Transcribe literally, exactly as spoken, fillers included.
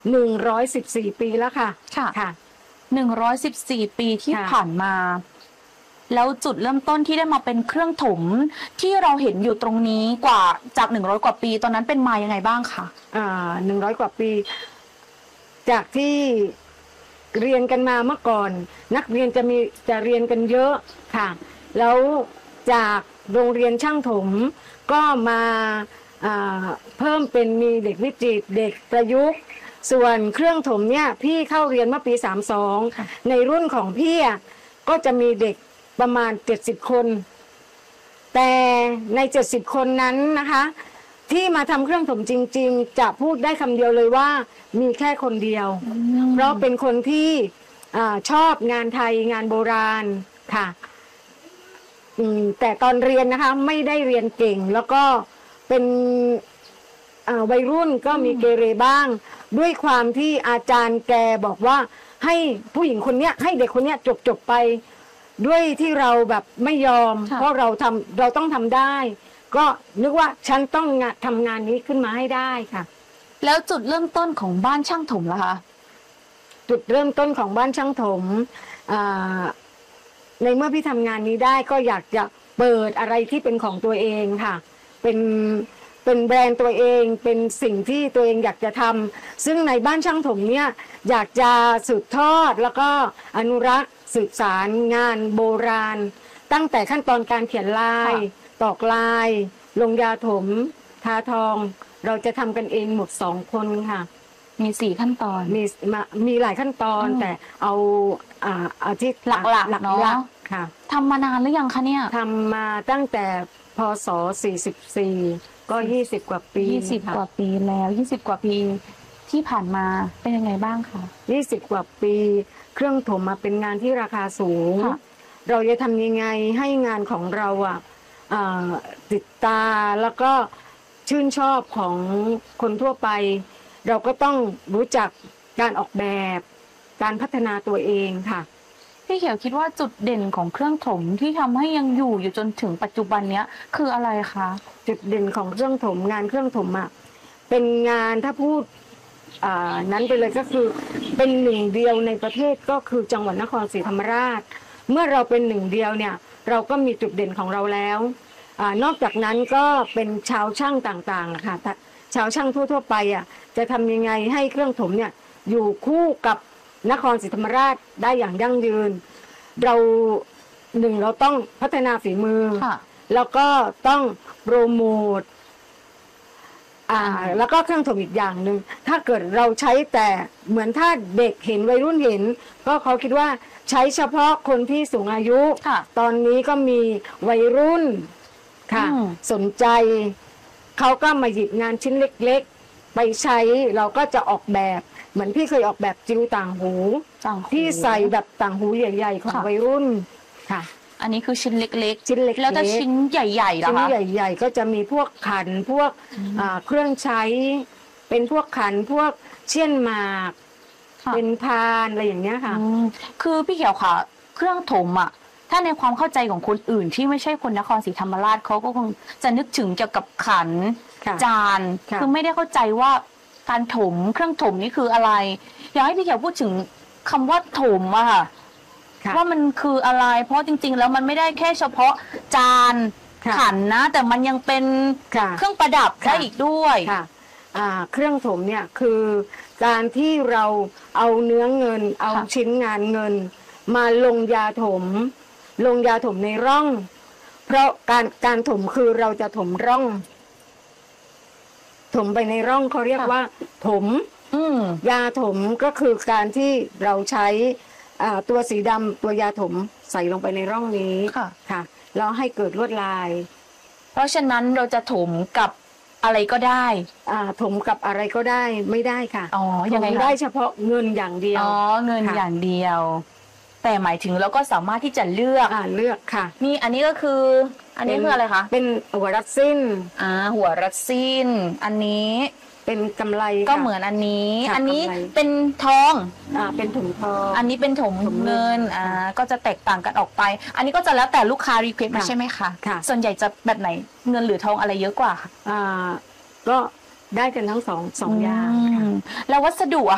หนึ่งร้อยสิบสี่ปีแล้วค่ะค่ะค่ะหนึ่งร้อยสิบสี่ปีที่ผ่านมาแล้วจุดเริ่มต้นที่ได้มาเป็นเครื่องถมที่เราเห็นอยู่ตรงนี้กว่าจากหนึ่งร้อยกว่าปีตอนนั้นเป็นมายังไงบ้างคะอ่าหนึ่งร้อยกว่าปี จากที่เรียนกันมาเมื่อก่อน นักเรียนจะมีจะเรียนกันเยอะค่ะ แล้วจากโรงเรียนช่างถมก็มาเพิ่มเป็นมีเด็กวิจิตรเด็กประยุกต์ส่วนเครื่องถมเนี่ยพี่เข้าเรียนเมื่อปีสามสิบสองในรุ่นของพี่ก็จะมีเด็กประมาณเจ็ดสิบคนแต่ในเจ็ดสิบคนนั้นนะคะที่มาทำเครื่องถมจริงๆจะพูดได้คำเดียวเลยว่ามีแค่คนเดียวเพราะเป็นคนที่ชอบงานไทยงานโบราณค่ะแต่ตอนเรียนนะคะไม่ได้เรียนเก่งแล้วก็เป็นวัยรุ่นก็มีเกเรบ้างด้วยความที่อาจารย์แกบอกว่าให้ผู้หญิงคนเนี้ยให้เด็กคนเนี้ยจบจบไปด้วยที่เราแบบไม่ยอมเพราะเราทำเราต้องทำได้ก็นึกว่าฉันต้องทำงานนี้ขึ้นมาให้ได้ค่ะแล้วจุดเริ่มต้นของบ้านช่างถมล่ะคะจุดเริ่มต้นของบ้านช่างถมในเมื่อพี่ทำงานนี้ได้ก็อยากจะเปิดอะไรที่เป็นของตัวเองค่ะเป็นเป็นแบรนด์ตัวเองเป็นสิ่งที่ตัวเองอยากจะทำซึ่งในบ้านช่างถมเนี่ยอยากจะสืบทอดแล้วก็อนุรักษ์สืบสารงานโบราณตั้งแต่ขั้นตอนการเขียนลายตอกลายลงยาถมทาทองเราจะทำกันเองหมดสองคนค่ะมีสี่ขั้นตอนมีมีหลายขั้นตอนแต่เอาอ่าอาที่หลักๆเนาะค่ะทำมานานหรือยังคะเนี่ยทำมาตั้งแต่พศสี่สิบสี่ก็ยี่สิบกว่าปียี่สิบกว่าปีแล้วยี่สิบกว่าปีที่ผ่านมาเป็นยังไงบ้างคะยี่สิบกว่าปีเครื่องถมมาเป็นงานที่ราคาสูงเราจะทำยังไงให้งานของเราอ่ะติดตาแล้วก็ชื่นชอบของคนทั่วไปเราก็ต้องรู้จักการออกแบบการพัฒนาตัวเองค่ะพี่เขียวคิดว่าจุดเด่นของเครื่องถมที่ทำให้ยังอยู่อยู่จนถึงปัจจุบันเนี้ยคืออะไรคะจุดเด่นของเครื่องถมงานเครื่องถมอ่ะเป็นงานถ้าพูดอ่านั้นไปเลยก็คือเป็นหนึ่งเดียวในประเทศก็คือจังหวัดนครศรีธรรมราชเมื่อเราเป็นหนึ่งเดียวเนี่ยเราก็มีจุดเด่นของเราแล้วอ่านอกจากนั้นก็เป็นชาวช่างต่างๆค่ะชาวช่างทั่วๆไปอ่ะจะทำยังไงให้เครื่องถมเนี่ยอยู่คู่กับนครศรีธรรมราชได้อย่างยั่งยืนเราหนึ่งเราต้องพัฒนาฝีมือแล้วก็ต้องโปรโมทอ่าแล้วก็เครื่องถมอีกอย่างหนึ่งถ้าเกิดเราใช้แต่เหมือนถ้าเด็กเห็นวัยรุ่นเห็นก็เขาคิดว่าใช้เฉพาะคนที่สูงอายุตอนนี้ก็มีวัยรุ่นค่ะสนใจเขาก็มาหยิบงานชิ้นเล็กๆไปใช้เราก็จะออกแบบเหมือนพี่เคยออกแบบจิ้วต่างหูที่ใส่แบบต่างหูใหญ่ๆของวัยรุ่นค่ะอันนี้คือชิ้นเล็กๆชิ้นเล็กแล้วถ้าชิ้นใหญ่ๆล่ะคะชิ้นใหญ่ๆก็จะมีพวกขันพวกเครื่องใช้เป็นพวกขันพวกเชี่ยนหมากเป็นพานอะไรอย่างเงี้ยค่ะคือพี่เขียวค่ะเครื่องถมอ่ะถ้าในความเข้าใจของคนอื่นที่ไม่ใช่คนนครศรีธรรมราชเขาก็คงจะนึกถึงเกี่ยวกับขันจานคือไม่ได้เข้าใจว่าการถมเครื่องถมนี่คืออะไรอยากให้พี่เขียวพูดถึงคำว่าถมอะค่ะว่ามันคืออะไรเพราะจริงๆแล้วมันไม่ได้แค่เฉพาะจานขันนะแต่มันยังเป็นเครื่องประดับได้อีกด้วยค่ะเครื่องถมเนี่ยคือการที่เราเอาเนื้อเงินเอาชิ้นงานเงินมาลงยาถมลงยาถมในร่องเพราะการการถมคือเราจะถมร่องถมไปในร่องเขาเรียกว่าถมยาถมก็คือการที่เราใช้ตัวสีดำตัวยาถมใส่ลงไปในร่องนี้ค่ะแล้วให้เกิดลวดลายเพราะฉะนั้นเราจะถมกับอะไรก็ได้ถมกับอะไรก็ได้ไม่ได้ค่ะอ๋อยังไงได้เฉพาะเงินอย่างเดียวอ๋อเงินอย่างเดียวแต่หมายถึงเราก็สามารถที่จะเลือกอ่าเลือกค่ะนี่อันนี้ก็คืออันนี้คืออะไรคะเป็นหัวรัดสิ้นอ่าหัวรัดสิ้นอันนี้เป็นกำไรก็เหมือนอันนี้อันนี้เป็นทองอ่าเป็นถุงทองอันนี้เป็นถุงเงินอ่าก็จะแตกต่างกันออกไปอันนี้ก็จะแล้วแต่ลูกค้ารีเควสต์มาใช่ไหมคะส่วนใหญ่จะแบบไหนเงินหรือทองอะไรเยอะกว่าอ่าก็ได้กันทั้งสองสองอย่างแล้ววัสดุอะ